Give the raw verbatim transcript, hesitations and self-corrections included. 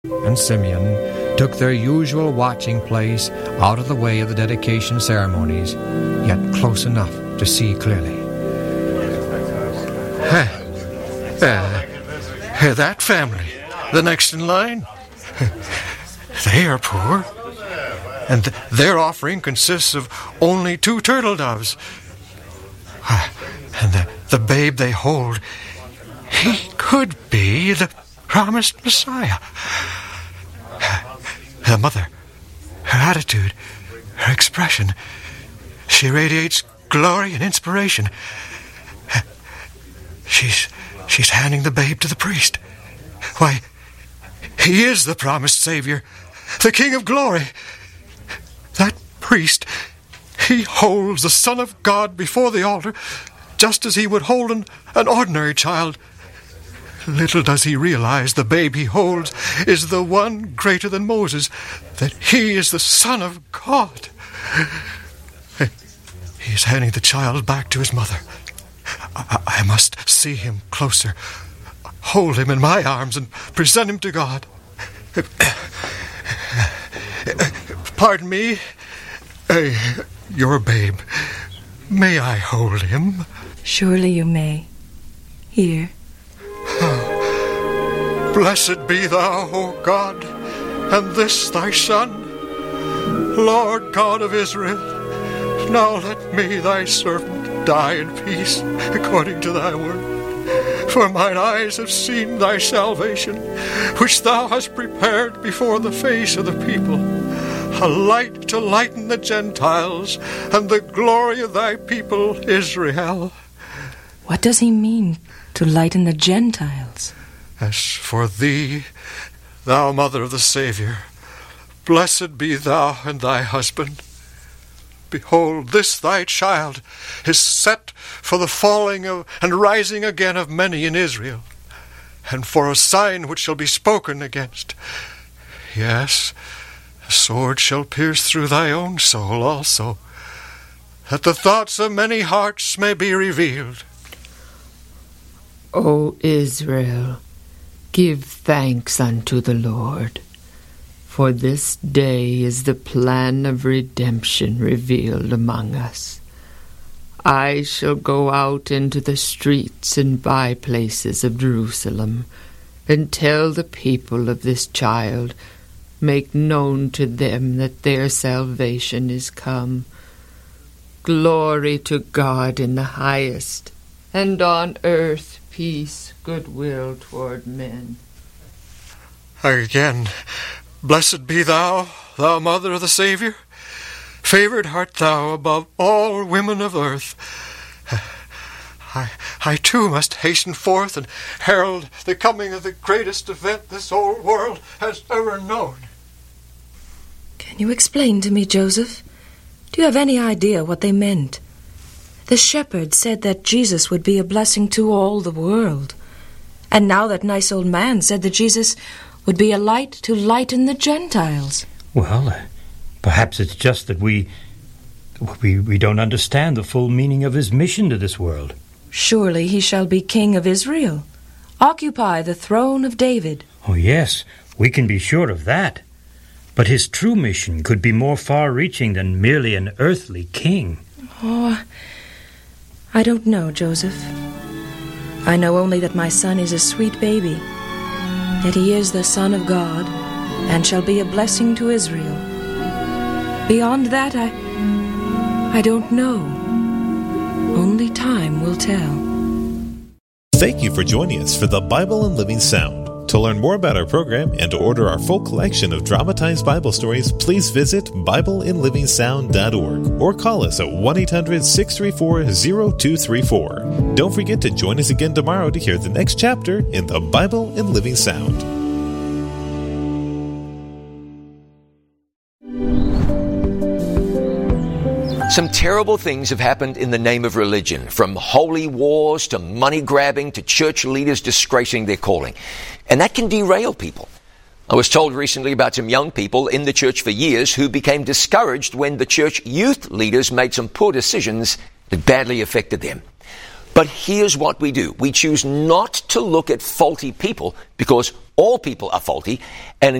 and Simeon took their usual watching place out of the way of the dedication ceremonies, yet close enough to see clearly. Uh, uh, that family, the next in line, they are poor, and th- their offering consists of only two turtle doves. Uh, and the, the babe they hold, he could be the promised Messiah. The mother, her attitude, her expression, she radiates glory and inspiration. She's she's handing the babe to the priest. Why, he is the promised Savior, the King of glory. That priest, he holds the Son of God before the altar, just as he would hold an, an ordinary child. Little does he realize the babe he holds is the one greater than Moses, that he is the Son of God. He is handing the child back to his mother. I, I must see him closer, hold him in my arms and present him to God. Pardon me, uh, your babe. May I hold him? Surely you may. Here. Oh, blessed be thou, O God, and this thy Son, Lord God of Israel. Now let me, thy servant, die in peace, according to thy word. For mine eyes have seen thy salvation, which thou hast prepared before the face of the people, a light to lighten the Gentiles, and the glory of thy people Israel. What does he mean, to lighten the Gentiles? As for thee, thou mother of the Savior, blessed be thou and thy husband. Behold, this thy child is set for the falling of and rising again of many in Israel, and for a sign which shall be spoken against. Yes, a sword shall pierce through thy own soul also, that the thoughts of many hearts may be revealed. O Israel, give thanks unto the Lord, for this day is the plan of redemption revealed among us. I shall go out into the streets and by places of Jerusalem, and tell the people of this child, make known to them that their salvation is come. Glory to God in the highest, and on earth peace, goodwill toward men. Again, blessed be thou, thou mother of the Savior. Favored art thou above all women of earth. I, I too must hasten forth and herald the coming of the greatest event this old world has ever known. Can you explain to me, Joseph? Do you have any idea what they meant? The shepherds said that Jesus would be a blessing to all the world. And now that nice old man said that Jesus would be a light to lighten the Gentiles. Well, uh, perhaps it's just that we, we we don't understand the full meaning of his mission to this world. Surely he shall be King of Israel, occupy the throne of David. Oh, yes, we can be sure of that. But his true mission could be more far-reaching than merely an earthly king. Oh, I don't know, Joseph. I know only that my son is a sweet baby, that he is the Son of God, and shall be a blessing to Israel. Beyond that, I... I don't know. Only time will tell. Thank you for joining us for the Bible in Living Sound. To learn more about our program and to order our full collection of dramatized Bible stories, please visit Bible in Living Sound dot org or call us at one eight hundred, six three four, zero two three four. Don't forget to join us again tomorrow to hear the next chapter in the Bible in Living Sound. Some terrible things have happened in the name of religion, from holy wars to money grabbing to church leaders disgracing their calling. And that can derail people. I was told recently about some young people in the church for years who became discouraged when the church youth leaders made some poor decisions that badly affected them. But here's what we do. We choose not to look at faulty people because all people are faulty, and